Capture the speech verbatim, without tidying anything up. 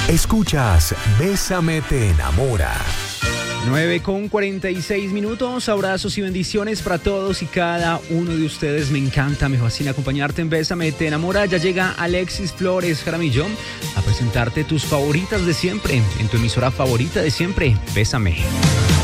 Escuchas Bésame te enamora. nueve con cuarenta y seis minutos, abrazos y bendiciones para todos y cada uno de ustedes. Me encanta, me fascina acompañarte en Bésame te enamora. Ya llega Alexis Flores Jaramillo a presentarte tus favoritas de siempre, en tu emisora favorita de siempre, Bésame.